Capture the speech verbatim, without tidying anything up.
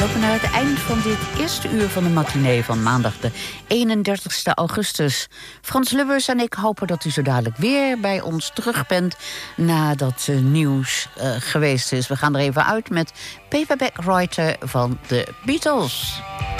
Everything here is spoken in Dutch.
lopen naar het eind van dit eerste uur van de matinee van maandag de eenendertigste augustus. Frans Lubbers en ik hopen dat u zo dadelijk weer bij ons terug bent nadat het nieuws uh, geweest is. We gaan er even uit met Paperback Writer van de Beatles.